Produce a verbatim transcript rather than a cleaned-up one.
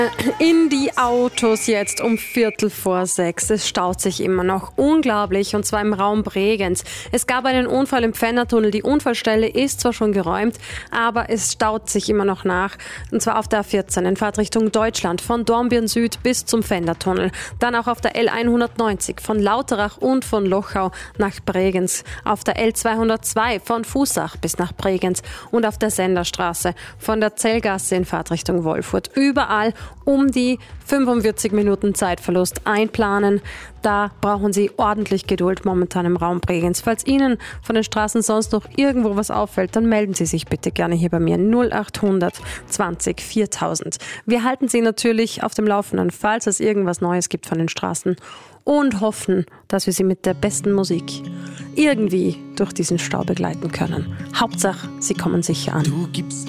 In die Autos jetzt um Viertel vor sechs. Es staut sich immer noch unglaublich, und zwar im Raum Bregenz. Es gab einen Unfall im Pfändertunnel. Die Unfallstelle ist zwar schon geräumt, aber es staut sich immer noch nach. Und zwar auf der A vierzehn in Fahrtrichtung Deutschland von Dornbirn Süd bis zum Pfändertunnel. Dann auch auf der L hundertneunzig von Lauterach und von Lochau nach Bregenz. Auf der L zweihundertzwei von Fußach bis nach Bregenz und auf der Senderstraße von der Zellgasse in Fahrtrichtung Wolfurt. Überall um die fünfundvierzig Minuten Zeitverlust einplanen. Da brauchen Sie ordentlich Geduld momentan im Raum Bregenz. Falls Ihnen von den Straßen sonst noch irgendwo was auffällt, dann melden Sie sich bitte gerne hier bei mir. null achthundert zwanzig viertausend. Wir halten Sie natürlich auf dem Laufenden, falls es irgendwas Neues gibt von den Straßen, und hoffen, dass wir Sie mit der besten Musik irgendwie durch diesen Stau begleiten können. Hauptsache, Sie kommen sicher an. Du gibst